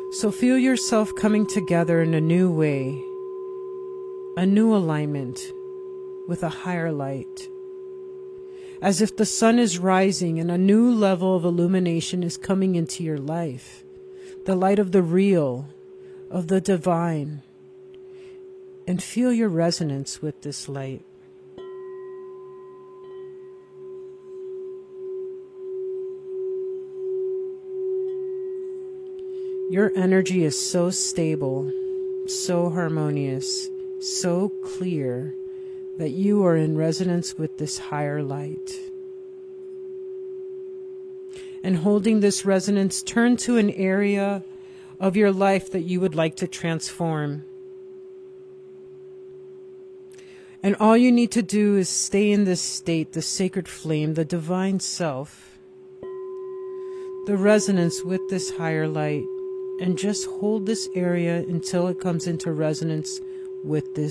So feel yourself coming together in a new way, a new alignment with a higher light. As if the sun is rising and a new level of illumination is coming into your life. The light of the real, of the divine. And feel your resonance with this light. Your energy is so stable, so harmonious, so clear that you are in resonance with this higher light. And holding this resonance, turn to an area of your life that you would like to transform. And all you need to do is stay in this state, the sacred flame, the divine self, the resonance with this higher light. And just hold this area until it comes into resonance with this